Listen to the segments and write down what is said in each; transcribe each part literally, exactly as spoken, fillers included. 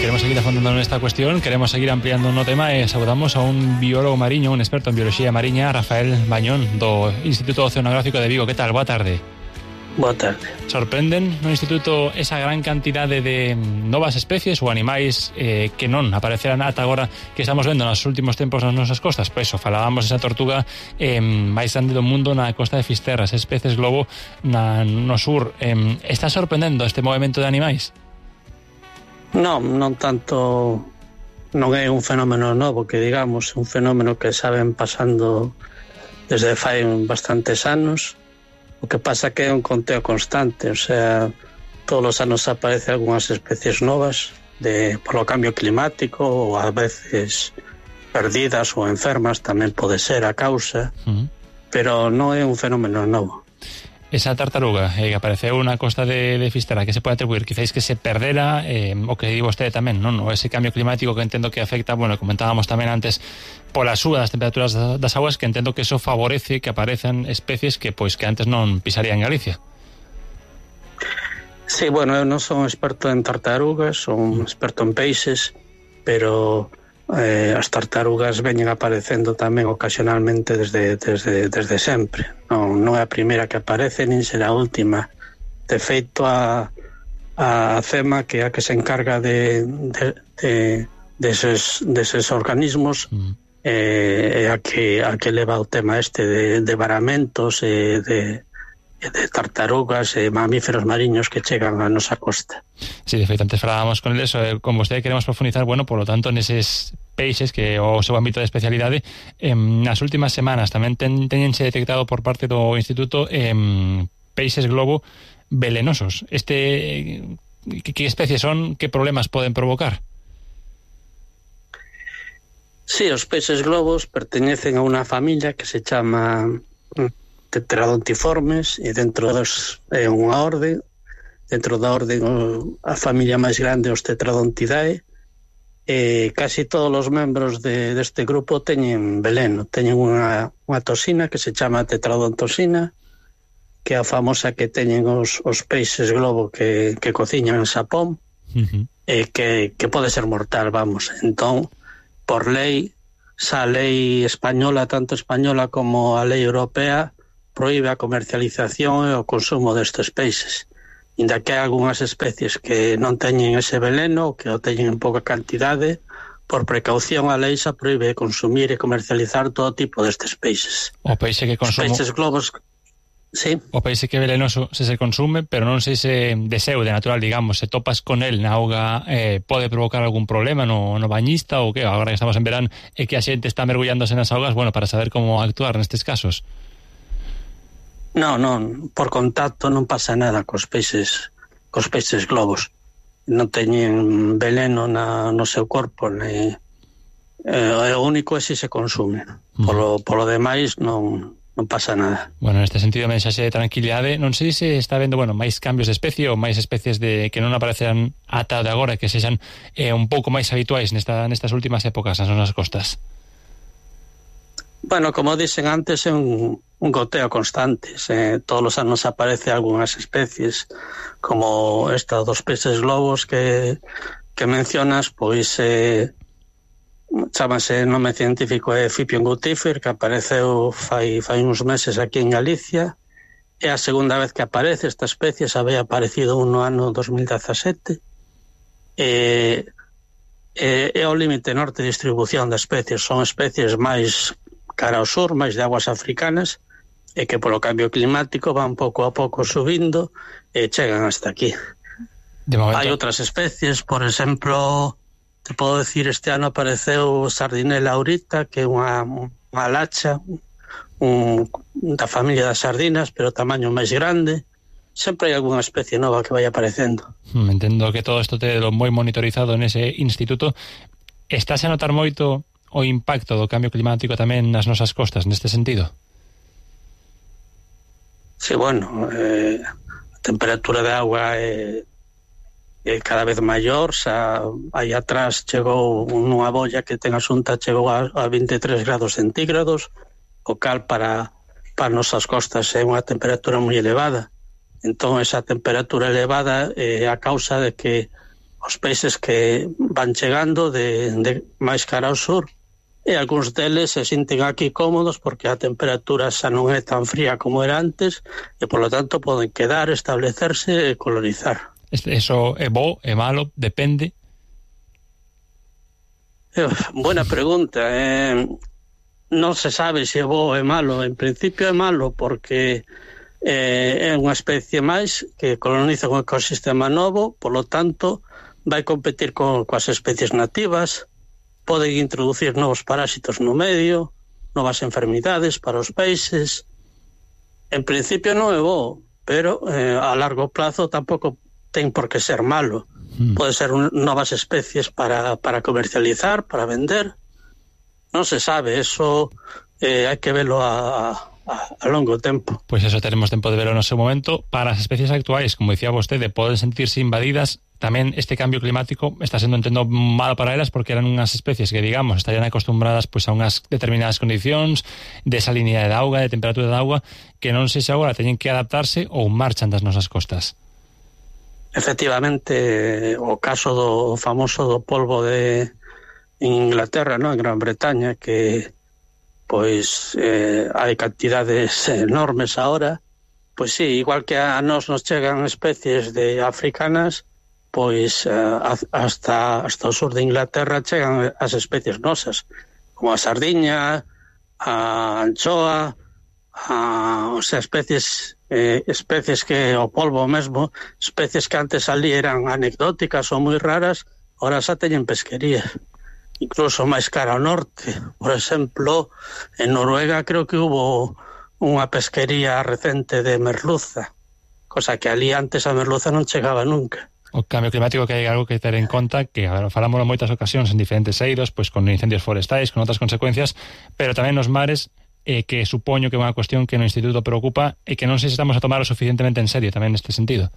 queremos seguir afondando nesta cuestión, queremos seguir ampliando no tema e saudamos a un biólogo mariño, un experto en bioloxía mariña, Rafael Bañón, do Instituto Oceanográfico de Vigo. Que tal? Boa tarde. Boa tarde. Sorprenden no Instituto esa gran cantidade de novas especies ou animais eh, que non aparecerán ata agora que estamos vendo nos últimos tempos nas nosas costas? Pois o falábamos esa tortuga eh, máis grande do mundo na costa de Fisterra, ese peces globo na, no sur. Eh, está sorprendendo este movimento de animais? Non, non tanto, non é un fenómeno novo, que digamos, un fenómeno que saben pasando desde fai bastantes anos. O que pasa que é un conteo constante, o sea, todos os anos aparecen algunhas especies novas de polo cambio climático, ou a veces perdidas ou enfermas, tamén pode ser a causa, uh-huh. pero non é un fenómeno novo. Esa tartaruga eh, que apareceu na costa de, de Fisterra, que se pode atribuir? Quizáis que se perdera, eh, o que di vostede tamén, non? O ese cambio climático que entendo que afecta, bueno, comentábamos tamén antes, pola suba das temperaturas das aguas, que entendo que eso favorece que aparezan especies que pois que antes non pisarían en Galicia. Sí, bueno, eu non son experto en tartarugas, son experto en peixes, pero eh, as tartarugas veñen aparecendo tamén ocasionalmente desde, desde, desde sempre. Non, non é a primeira que aparece, nin será a última. De feito, a, a FEMA, que é a que se encarga de, de, de, deses, deses organismos, mm. eh, é a que, a que leva o tema este de, de varamentos e de, de tartarugas e mamíferos mariños que chegan a nosa costa. Sí, de feito, antes falábamos con eles, eh, con vostede queremos profundizar, bueno, por lo tanto, neses peixes que o seu ámbito de especialidade, eh, nas últimas semanas tamén ten, teñense detectado por parte do Instituto eh, peixes globo velenosos. Este, que, que especies son, que problemas poden provocar? Sí, os peixes globos perteñecen a unha familia que se chama Tetradontiformes, e dentro dos é unha orde, dentro da orde a familia máis grande, os Tetradontidae, e casi todos os membros de, deste grupo teñen veleno, teñen unha, unha toxina que se chama tetradontosina, que é a famosa que teñen os, os peixes globo que, que cociñan en Xapón, uh-huh. e que, que pode ser mortal, vamos. Entón, por lei, xa a lei española, tanto española como a lei europea, proíbe a comercialización e o consumo destes peixes. Inda que hai algunhas especies que non teñen ese veleno, que o teñen en pouca cantidade, por precaución a lei xa proíbe consumir e comercializar todo tipo destes peixes. O peixe que consumo... Os peixes globos... Sí. O peixe que é velenoso se se consume, pero non sei se de seu, de natural, digamos, se topas con el na auga, eh, pode provocar algún problema no, no bañista ou que? Agora que estamos en verán e que a xente está mergullándose nas augas, bueno, para saber como actuar nestes casos. Non, non, por contacto non pasa nada cos peixes, cos peixes globos. Non teñen veleno na, no seu corpo, ne, eh, o único é se se consume. Polo, polo demais non, non pasa nada. Bueno, neste sentido, mensaxe de tranquilidade. Non sei se está vendo, bueno, máis cambios de especie ou máis especies de que non aparecerán ata de agora, que sexan eh, un pouco máis habituais nesta, nestas últimas épocas nas nosas costas. Bueno, como dixen antes, é un, un goteo constante. Se, todos os anos aparece algunhas especies, como esta dos peces globos que, que mencionas, pois eh, chámase nome científico é Fipion gutífer, que apareceu fai, fai uns meses aquí en Galicia. É a segunda vez que aparece esta especie, xa había aparecido un no ano dos mil dezasete. E, e, é o límite norte de distribución de especies. Son especies máis cara ao sur, máis de aguas africanas, e que polo cambio climático van pouco a pouco subindo e chegan hasta aquí. De momento... Hai outras especies, por exemplo, te podo decir, este ano apareceu Sardinella aurita, que é unha, unha lacha un, da familia das sardinas, pero tamaño máis grande. Sempre hai algunha especie nova que vai aparecendo. Entendo que todo isto te lo moi monitorizado nese instituto. Estás a notar moito o impacto do cambio climático tamén nas nosas costas, neste sentido? Sí, bueno, eh, a temperatura de agua é, é cada vez maior. Xa aí atrás chegou unha bolla que ten a Xunta, chegou a, a vinte e tres grados centígrados, o cal para, para nosas costas é unha temperatura moi elevada. Entón, esa temperatura elevada é a causa de que os peixes que van chegando de, de máis cara ao sur, e algúns deles se sinten aquí cómodos porque a temperatura xa non é tan fría como era antes e, polo tanto, poden quedar, establecerse e colonizar. Eso é bo, é malo, depende? Eh, buena pregunta. Eh, non se sabe se é bo ou é malo. En principio é malo porque eh, é unha especie máis que coloniza un ecosistema novo, polo tanto, vai competir con, coas especies nativas, poden introducir novos parásitos no medio, novas enfermidades para os peixes. En principio non é bo, pero eh, a largo plazo tampouco ten por que ser malo. Mm. Pode ser un, novas especies para, para comercializar, para vender. Non se sabe, eso eh, hai que velo a, a, a longo tempo. Pois eso, teremos tempo de verlo no seu momento. Para as especies actuais, como dicía vostede, poden sentirse invadidas. Tamén este cambio climático está sendo, entendo, malo para elas porque eran unhas especies que, digamos, estarían acostumbradas pois, a unhas determinadas condicións de salinidade de auga, de temperatura de auga, que non sei se agora teñen que adaptarse ou marchan das nosas costas. Efectivamente, o caso do famoso do polvo de Inglaterra, ¿no? En Gran Bretaña, que pois eh, hai cantidades enormes ahora, pois sí, igual que a nós nos chegan especies de africanas, pois uh, hasta, hasta o sur de Inglaterra chegan as especies nosas, como a sardiña, a anchoa, a, o sea, especies eh, especies que o polvo mesmo, especies que antes ali eran anecdóticas ou moi raras, ahora xa teñen pesquería, incluso máis cara ao norte. Por exemplo, en Noruega creo que hubo unha pesquería recente de merluza, cosa que ali antes a merluza non chegaba nunca. O cambio climático, que hai algo que ter en conta, que a ver, falamos en moitas ocasións en diferentes eidos, pois con incendios forestais, con outras consecuencias, pero tamén nos mares, eh, que supoño que é unha cuestión que no Instituto preocupa e que non sei se estamos a tomar o suficientemente en serio tamén neste sentido.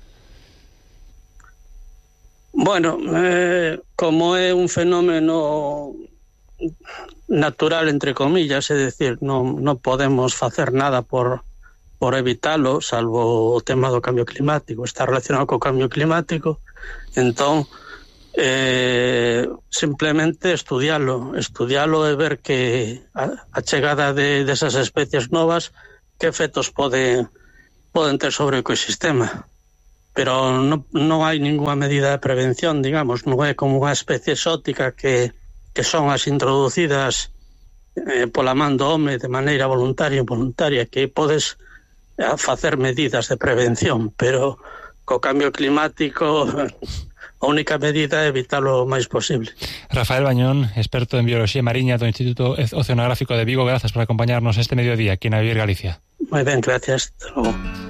Bueno, eh, como é un fenómeno natural, entre comillas, é dicir, non, non podemos facer nada por por evitalo, salvo o tema do cambio climático, está relacionado co cambio climático, entón, eh, simplemente estudialo, estudialo e ver que a, a chegada de desas especies novas, que efectos pode, poden ter sobre o ecosistema. Pero non, non hai ninguna medida de prevención, digamos, non é como unha especie exótica que, que son as introducidas eh, pola man do home de maneira voluntaria e involuntaria, que podes a facer medidas de prevención, pero co cambio climático a única medida é evitalo o máis posible. Rafael Bañón, experto en bioloxía mariña do Instituto Oceanográfico de Vigo, grazas por acompañarnos este mediodía aquí na Vivir Galicia. Moi ben, gracias. Hasta logo.